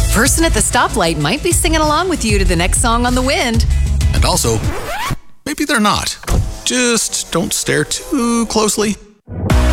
person at the stoplight might be singing along with you to the next song on the wind. And also, maybe they're not. Just don't stare too closely.